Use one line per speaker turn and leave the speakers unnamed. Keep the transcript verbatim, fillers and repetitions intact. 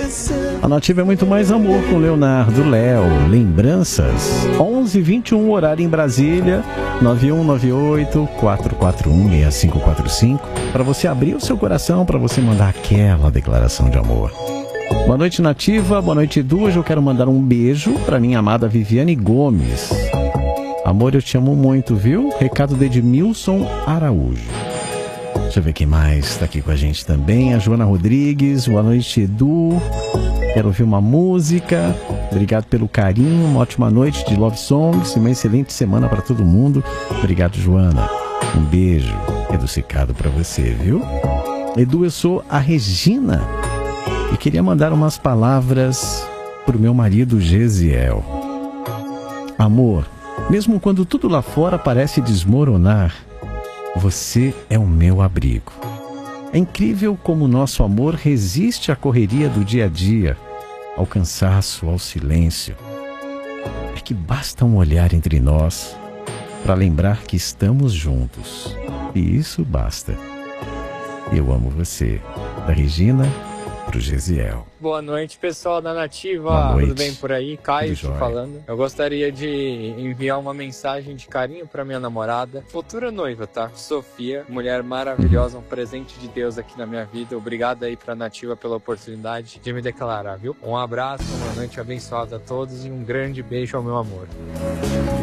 A Nativa é muito mais amor com Leonardo, Léo, lembranças. onze e vinte e um, horário em Brasília, nove um nove oito, quatro quatro um, seis cinco quatro cinco, para você abrir o seu coração, para você mandar aquela declaração de amor. Boa noite, Nativa. Boa noite, Edu. Hoje eu quero mandar um beijo para minha amada Viviane Gomes. Amor, eu te amo muito, viu? Recado de Edmilson Araújo. Deixa eu ver quem mais está aqui com a gente também. A Joana Rodrigues. Boa noite, Edu. Quero ouvir uma música. Obrigado pelo carinho. Uma ótima noite de Love Songs e uma excelente semana para todo mundo. Obrigado, Joana. Um beijo adocicado para você, viu? Edu, eu sou a Regina e queria mandar umas palavras pro meu marido Gesiel. Amor, mesmo quando tudo lá fora parece desmoronar, você é o meu abrigo. É incrível como o nosso amor resiste à correria do dia a dia, ao cansaço, ao silêncio. É que basta um olhar entre nós para lembrar que estamos juntos. E isso basta. Eu amo você. Da Regina pro Gesiel.
Boa noite, pessoal da Nativa.
Boa noite.
Tudo bem por aí? Caio
Tudo
te falando. Eu gostaria de enviar uma mensagem de carinho para minha namorada, futura noiva, tá? Sofia, mulher maravilhosa, um presente de Deus aqui na minha vida. Obrigado aí pra Nativa pela oportunidade de me declarar, viu? Um abraço, uma noite abençoada a todos e um grande beijo ao meu amor.